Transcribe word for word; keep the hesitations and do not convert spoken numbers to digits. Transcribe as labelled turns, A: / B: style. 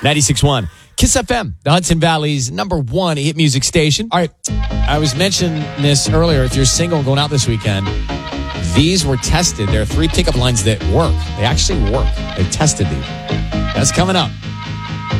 A: ninety-six point one. Kiss F M, the Hudson Valley's number one hit music station. All right, I was mentioning this earlier. If you're single and going out this weekend, these were tested. There are three pickup lines that work. They actually work. They tested these. That's coming up.